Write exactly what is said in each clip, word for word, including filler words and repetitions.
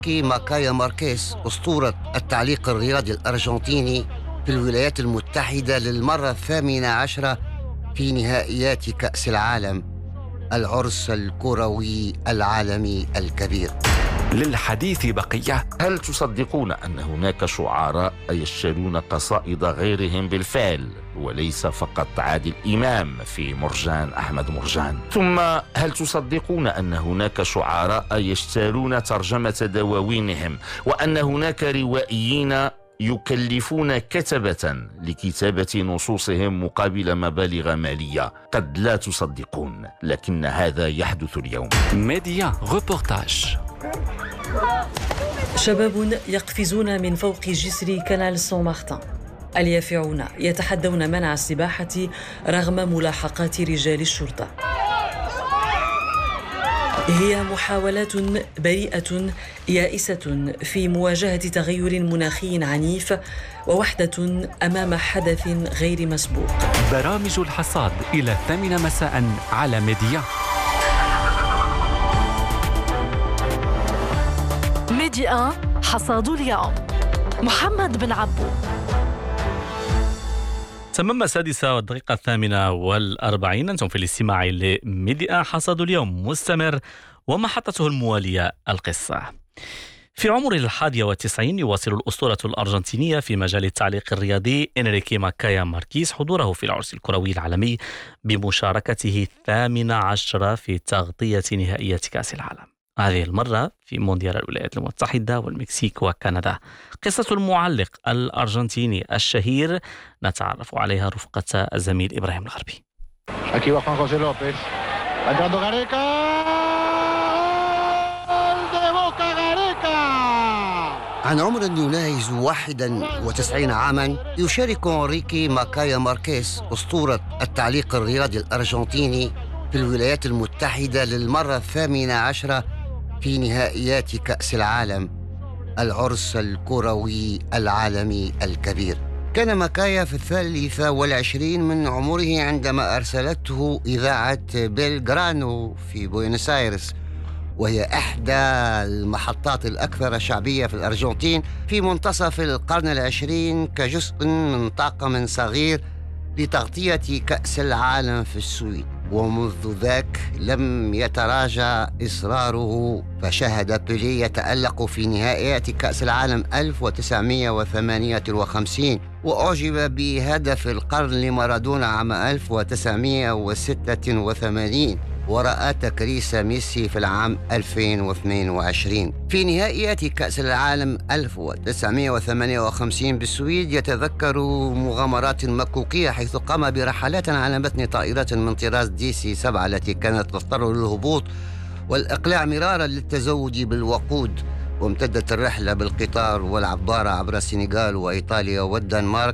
كي ماكايا ماركيز أسطورة التعليق الرياضي الأرجنتيني في الولايات المتحدة للمرة الثامنة عشرة في نهائيات كأس العالم، العرس الكروي العالمي الكبير. للحديث بقية. هل تصدقون أن هناك شعراء يشترون قصائد غيرهم بالفعل وليس فقط عادل إمام في مرجان أحمد مرجان؟ ثم هل تصدقون أن هناك شعراء يشترون ترجمة دواوينهم وأن هناك روائيين يكلفون كتبة لكتابة نصوصهم مقابل مبالغ مالية؟ قد لا تصدقون، لكن هذا يحدث اليوم. ميديا روبورتاج. شباب يقفزون من فوق جسر كنال سون مارتن. اليافعون يتحدون منع السباحة رغم ملاحقات رجال الشرطة. هي محاولات بريئة يائسة في مواجهة تغير مناخي عنيف ووحدة أمام حدث غير مسبوق. برامج الحصاد إلى الثامنة مساء على ميديا. ميديا حصاد اليوم. محمد بن عبو. تمام السادسة والدقيقة الثامنة والأربعين. أنتم في الاستماع لميديا حصاد اليوم مستمر ومحطته الموالية القصة. في عمره الحادية والتسعين يواصل الأسطورة الأرجنتينية في مجال التعليق الرياضي إنريكي ماكايا ماركيز حضوره في العرس الكروي العالمي بمشاركته الثامنة عشرة في تغطية نهائيات كأس العالم، هذه المرة في مونديال الولايات المتحدة والمكسيك وكندا. قصة المعلق الأرجنتيني الشهير نتعرف عليها رفقة الزميل إبراهيم الغربي. عن عمر يناهز واحدا وتسعين عاما يشارك إنريكي ماكايا ماركيز أسطورة التعليق الرياضي الأرجنتيني في الولايات المتحدة للمرة الثامنة عشرة في نهائيات كأس العالم، العرس الكروي العالمي الكبير. كان ماكايا في الثالثة والعشرين من عمره عندما أرسلته إذاعة بيلغرانو في بوينوس آيرس، وهي إحدى المحطات الأكثر شعبية في الأرجنتين، في منتصف القرن العشرين كجزء من طاقم صغير لتغطية كأس العالم في السويد. ومنذ ذاك لم يتراجع إصراره، فشهد بيليه يتألق في نهائيات كأس العالم ألف وتسعمائة وثمانية وخمسين، وأعجب بهدف القرن لمارادونا عام ألف وتسعمائة وستة وثمانين، ورأى تكريس ميسي في العام ألفين واثنين وعشرين. في نهائيات كأس العالم ألف وتسعمائة وثمانية وخمسين بالسويد يتذكر مغامرات مكوكية، حيث قام برحلات على متن طائرة من طراز دي سي سبعة التي كانت تضطر للهبوط والإقلاع مرارا للتزود بالوقود، وامتدت الرحلة بالقطار والعبارة عبر السنغال وإيطاليا والدنمارك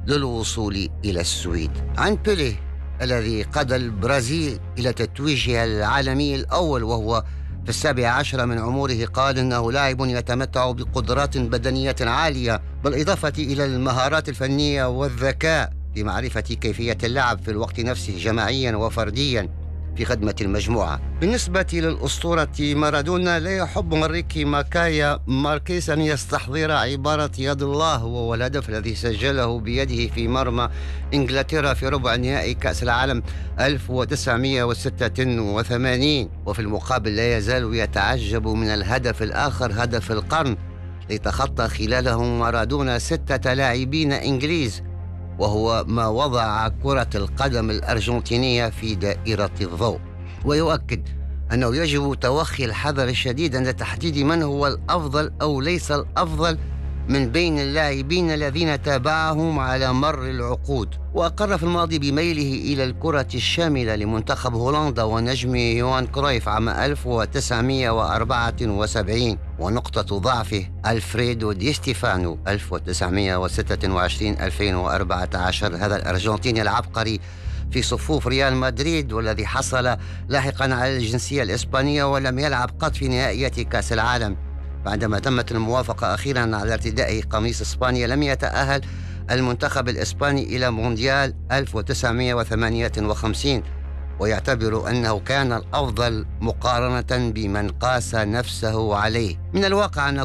للوصول إلى السويد. عن بيليه الذي قاد البرازيل إلى تتويجها العالمي الأول وهو في السابع عشر من عمره، قال إنه لاعب يتمتع بقدرات بدنية عالية، بالإضافة إلى المهارات الفنية والذكاء في معرفة كيفية اللعب في الوقت نفسه جماعيا وفرديا في خدمة المجموعة. بالنسبة للأسطورة مارادونا، لا يحب إنريكي ماكايا ماركيز أن يستحضر عبارة يد الله، وهو الهدف الذي سجله بيده في مرمى إنجلترا في ربع نهائي كأس العالم ألف وتسعمائة وستة وثمانين. وفي المقابل لا يزال يتعجب من الهدف الآخر، هدف القرن، ليتخطى خلاله مارادونا ستة لاعبين إنجليز، وهو ما وضع كرة القدم الأرجنتينية في دائرة الضوء. ويؤكد أنه يجب توخي الحذر الشديد عند تحديد من هو الأفضل أو ليس الأفضل من بين اللاعبين الذين تابعهم على مر العقود. وأقر في الماضي بميله إلى الكرة الشاملة لمنتخب هولندا ونجم يوهان كرويف عام ألف وتسعمائة وأربعة وسبعين، ونقطة ضعفه ألفريدو دي ستيفانو ألف وتسعمائة وستة وعشرين ألفين وأربعة عشر، هذا الأرجنتيني العبقري في صفوف ريال مدريد، والذي حصل لاحقا على الجنسية الإسبانية ولم يلعب قط في نهائيات كأس العالم. بعدما تمت الموافقة أخيرا على ارتداء قميص إسبانيا، لم يتأهل المنتخب الإسباني إلى مونديال ألف وتسعمائة وثمانية وخمسين ويعتبر أنه كان الأفضل مقارنة بمن قاس نفسه عليه. من الواقع أن